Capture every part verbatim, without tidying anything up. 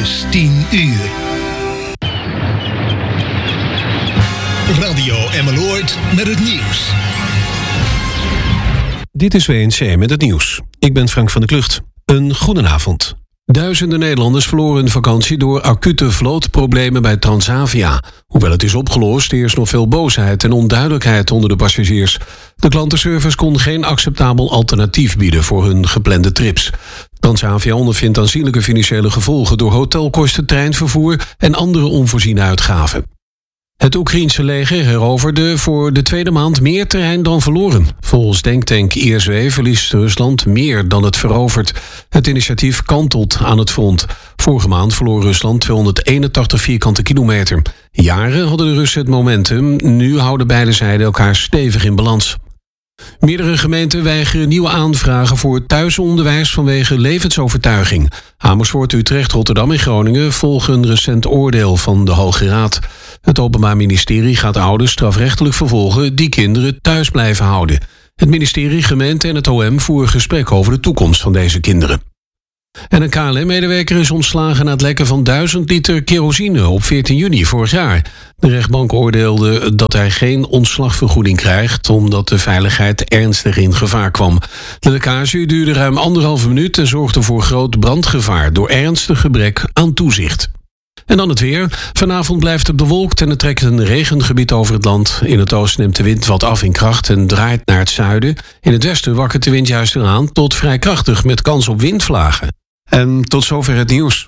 is tien uur. Radio Emmeloord met het nieuws. Dit is W N C met het nieuws. Ik ben Frank van der Klucht. Een goedenavond. Duizenden Nederlanders verloren hun vakantie door acute vlootproblemen bij Transavia. Hoewel het is opgelost, eerst nog veel boosheid en onduidelijkheid onder de passagiers. De klantenservice kon geen acceptabel alternatief bieden voor hun geplande trips. Transavia ondervindt aanzienlijke financiële gevolgen door hotelkosten, treinvervoer en andere onvoorziene uitgaven. Het Oekraïense leger heroverde voor de tweede maand meer terrein dan verloren. Volgens denktank I S W verliest Rusland meer dan het verovert. Het initiatief kantelt aan het front. Vorige maand verloor Rusland tweehonderdeenentachtig vierkante kilometer. Jaren hadden de Russen het momentum. Nu houden beide zijden elkaar stevig in balans. Meerdere gemeenten weigeren nieuwe aanvragen voor thuisonderwijs vanwege levensovertuiging. Amersfoort, Utrecht, Rotterdam en Groningen volgen een recent oordeel van de Hoge Raad. Het Openbaar Ministerie gaat ouders strafrechtelijk vervolgen die kinderen thuis blijven houden. Het ministerie, gemeente en het O M voeren gesprek over de toekomst van deze kinderen. En een K L M-medewerker is ontslagen na het lekken van duizend liter kerosine op veertien juni vorig jaar. De rechtbank oordeelde dat hij geen ontslagvergoeding krijgt omdat de veiligheid ernstig in gevaar kwam. De lekkage duurde ruim anderhalve minuut en zorgde voor groot brandgevaar door ernstig gebrek aan toezicht. En dan het weer. Vanavond blijft het bewolkt en er trekt een regengebied over het land. In het oosten neemt de wind wat af in kracht en draait naar het zuiden. In het westen wakkert de wind juist weer aan tot vrij krachtig met kans op windvlagen. En tot zover het nieuws.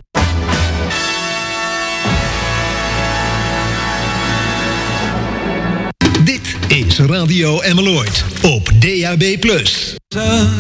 Dit is Radio Emmeloord op D A B plus.